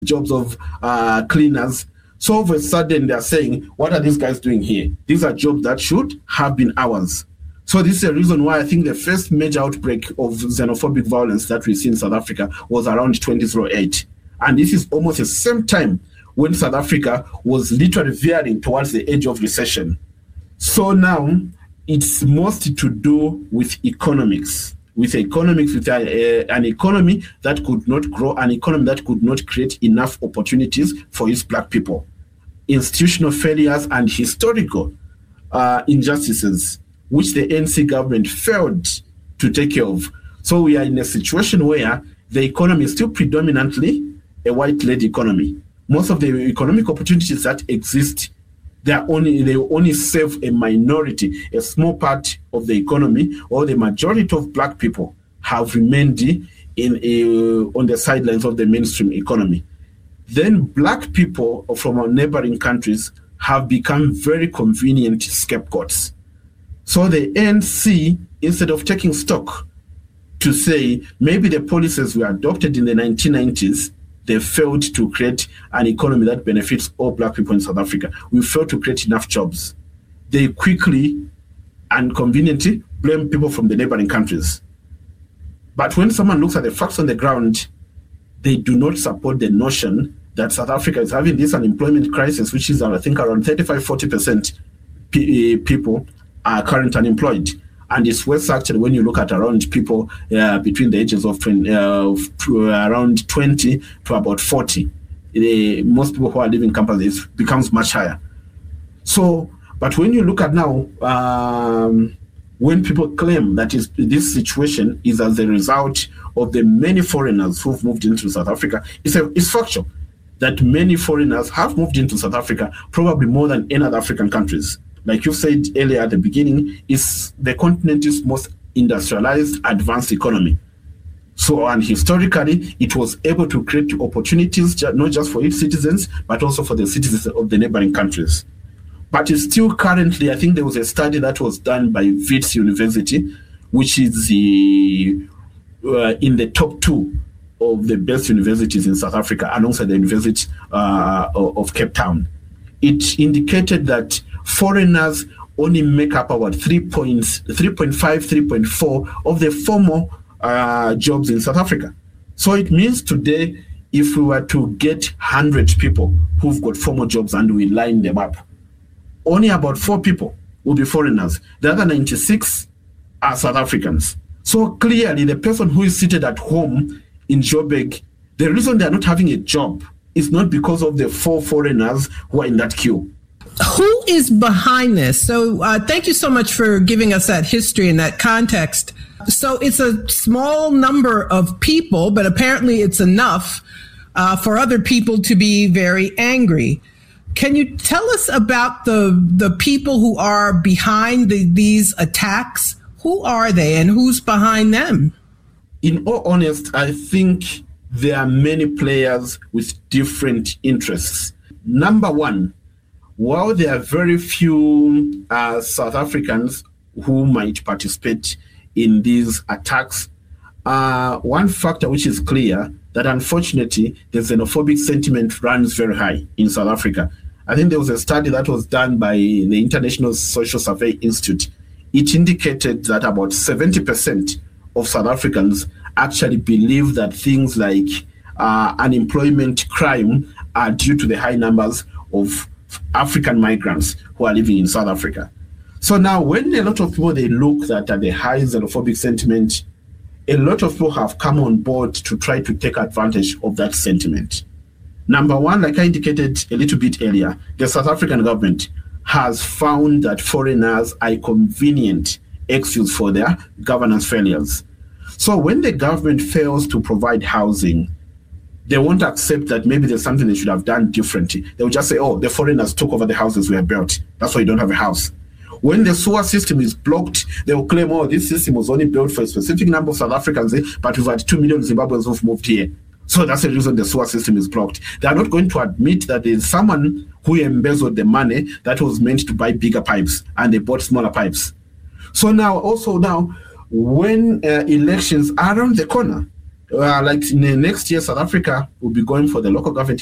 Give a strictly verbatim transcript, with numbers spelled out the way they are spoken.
jobs of uh, cleaners. So all of a sudden they're saying, what are these guys doing here? These are jobs that should have been ours. So this is a reason why I think the first major outbreak of xenophobic violence that we see in South Africa was around twenty oh eight. And this is almost the same time when South Africa was literally veering towards the edge of recession. So now it's mostly to do with economics, with economics, with a, a, an economy that could not grow, an economy that could not create enough opportunities for its black people, institutional failures and historical uh, injustices, which the A N C government failed to take care of. So we are in a situation where the economy is still predominantly a white-led economy. Most of the economic opportunities that exist, they are only they only serve a minority, a small part of the economy, or the majority of black people have remained in a, on the sidelines of the mainstream economy. Then black people from our neighboring countries have become very convenient scapegoats. So the A N C, instead of taking stock to say maybe the policies were adopted in the nineteen nineties, they failed to create an economy that benefits all black people in South Africa. We failed to create enough jobs. They quickly and conveniently blame people from the neighboring countries. But when someone looks at the facts on the ground, they do not support the notion that South Africa is having this unemployment crisis, which is, I think, around thirty-five to forty percent p- people are currently unemployed. And it's worse actually when you look at around people uh, between the ages of twenty, uh, around twenty to about forty. The, most people who are living in campuses becomes much higher. So, but when you look at now, um, when people claim that is, this situation is as a result of the many foreigners who've moved into South Africa, it's, a, it's factual that many foreigners have moved into South Africa, probably more than any other African countries. Like you said earlier at the beginning, is the continent's most industrialized, advanced economy. So, and historically, it was able to create opportunities, not just for its citizens, but also for the citizens of the neighboring countries. But it's still currently, I think there was a study that was done by Wits University, which is the, uh, in the top two of the best universities in South Africa, alongside the University uh, of Cape Town. It indicated that foreigners only make up about three point five, three point four of the formal uh, jobs in South Africa. So it means today, if we were to get one hundred people who've got formal jobs and we line them up, only about four people will be foreigners. The other ninety-six are South Africans. So clearly, the person who is seated at home in Joburg, the reason they're not having a job is not because of the four foreigners who are in that queue. Who is behind this? So uh, thank you so much for giving us that history and that context. So it's a small number of people, but apparently it's enough uh, for other people to be very angry. Can you tell us about the the people who are behind the, these attacks? Who are they and who's behind them? In all honesty, I think there are many players with different interests. Number one, while there are very few uh, South Africans who might participate in these attacks, uh, one factor which is clear that unfortunately the xenophobic sentiment runs very high in South Africa. I think there was a study that was done by the International Social Survey Institute. It indicated that about seventy percent of South Africans actually believe that things like uh, unemployment, crime are due to the high numbers of African migrants who are living in South Africa. So now when a lot of people, they look at uh, the high xenophobic sentiment, a lot of people have come on board to try to take advantage of that sentiment. Number one, like I indicated a little bit earlier, the South African government has found that foreigners are a convenient excuse for their governance failures. So when the government fails to provide housing, they won't accept that maybe there's something they should have done differently. They will just say, oh, the foreigners took over the houses we have built. That's why you don't have a house. When the sewer system is blocked, they will claim, oh, this system was only built for a specific number of South Africans, but we've had two million Zimbabweans who've moved here. So that's the reason the sewer system is blocked. They are not going to admit that there's someone who embezzled the money that was meant to buy bigger pipes, and they bought smaller pipes. So now, also now, when uh, elections are around the corner, uh, like next year, South Africa will be going for the local government